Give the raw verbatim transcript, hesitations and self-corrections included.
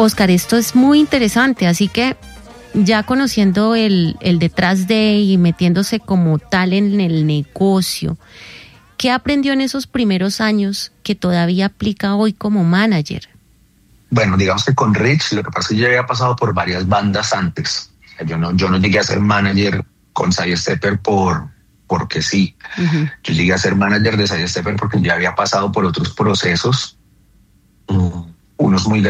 Oscar, esto es muy interesante, así que ya conociendo el, el detrás de y metiéndose como tal en el negocio, ¿qué aprendió en esos primeros años que todavía aplica hoy como manager? Bueno, digamos que con Rich, lo que pasa es que yo ya había pasado por varias bandas antes. Yo no, yo no llegué a ser manager con Sidestepper por, porque sí. Uh-huh. Yo llegué a ser manager de Sidestepper porque ya había pasado por otros procesos, um, unos muy